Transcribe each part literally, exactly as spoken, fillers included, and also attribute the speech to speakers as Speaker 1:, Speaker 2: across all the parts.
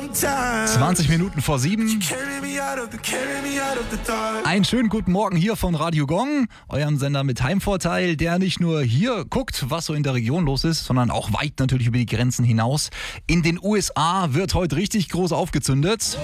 Speaker 1: zwanzig Minuten vor sieben. Einen schönen guten Morgen hier von Radio Gong, euren Sender mit Heimvorteil, der nicht nur hier guckt, was so in der Region los ist, sondern auch weit natürlich über die Grenzen hinaus. In den U S A wird heute richtig groß aufgezündet.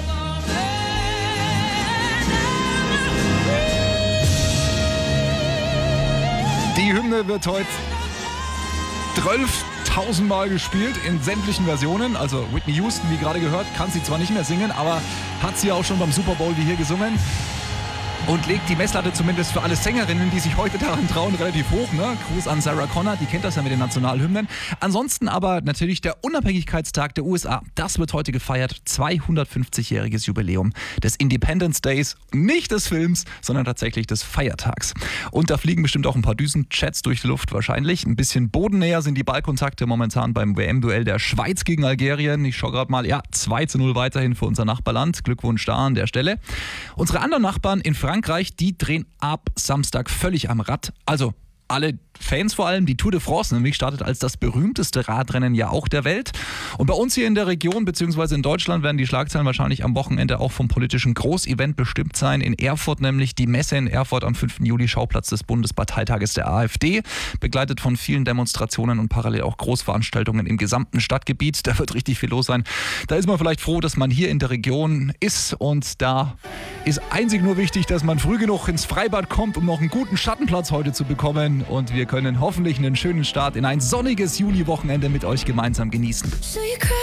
Speaker 1: Die Hymne wird heute zwölftausend Mal gespielt in sämtlichen Versionen. Also Whitney Houston, wie gerade gehört, kann sie zwar nicht mehr singen, aber hat sie auch schon beim Super Bowl wie hier gesungen. Und legt die Messlatte zumindest für alle Sängerinnen, die sich heute daran trauen, relativ hoch. Ne? Gruß an Sarah Connor, die kennt das ja mit den Nationalhymnen. Ansonsten aber natürlich der Unabhängigkeitstag der U S A. Das wird heute gefeiert. zweihundertfünfzigjähriges Jubiläum des Independence Days. Nicht des Films, sondern tatsächlich des Feiertags. Und da fliegen bestimmt auch ein paar Düsenjets durch die Luft wahrscheinlich. Ein bisschen bodennäher sind die Ballkontakte momentan beim W M-Duell der Schweiz gegen Algerien. Ich schaue gerade mal, ja, zwei zu null weiterhin für unser Nachbarland. Glückwunsch da an der Stelle. Unsere anderen Nachbarn in Frankreich Frankreich, die drehen ab Samstag völlig am Rad. Also alle Fans vor allem, die Tour de France nämlich startet als das berühmteste Radrennen ja auch der Welt. Und bei uns hier in der Region bzw. in Deutschland werden die Schlagzeilen wahrscheinlich am Wochenende auch vom politischen Großevent bestimmt sein. In Erfurt nämlich die Messe in Erfurt am fünften Juli, Schauplatz des Bundesparteitages der AfD, begleitet von vielen Demonstrationen und parallel auch Großveranstaltungen im gesamten Stadtgebiet. Da wird richtig viel los sein. Da ist man vielleicht froh, dass man hier in der Region ist, und da ist einzig nur wichtig, dass man früh genug ins Freibad kommt, um noch einen guten Schattenplatz heute zu bekommen, und wir können hoffentlich einen schönen Start in ein sonniges Juli-Wochenende mit euch gemeinsam genießen.